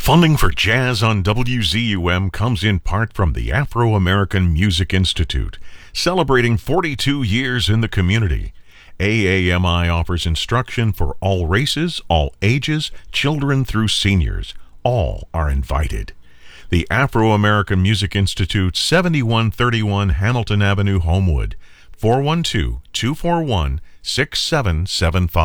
Funding for Jazz on WZUM comes in part from the Afro-American Music Institute, celebrating 42 years in the community. AAMI offers instruction for all races, all ages, children through seniors. All are invited. The Afro-American Music Institute, 7131 Hamilton Avenue, Homewood, 412-241-6775.